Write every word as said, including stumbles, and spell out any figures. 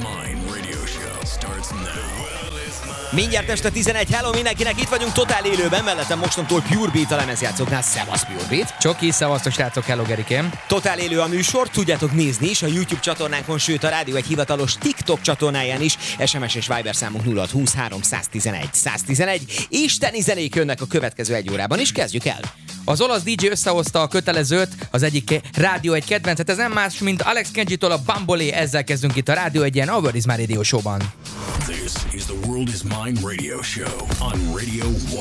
Mine radio show starts now. Mindjárt este tizenegy, hello mindenkinek, itt vagyunk totál élőben, mellettem mostantól Pure Beat a lemezjátszóknál, szevasz Pure Beat. Csoki, szevasztok srácok, hello Gerikém. Totál élő a műsor, tudjátok nézni is a YouTube csatornánkon, sőt a Rádió egy hivatalos TikTok csatornáján is, es em es és Viber számunk nulla hat húsz száz tizenegy száz tizenegy, isteni zenék jönnek a következő egy órában is, kezdjük el. Az olasz dé dzsé összehozta a kötelezőt, az egyik Rádió egy kedvencet, ez nem más, mint Alex Kenji-tól a Bambolé, ezzel kezdünk itt a Rádió egy ilyen A World Is My Radio Show-ban. This is the World Is Mine radio show on Radio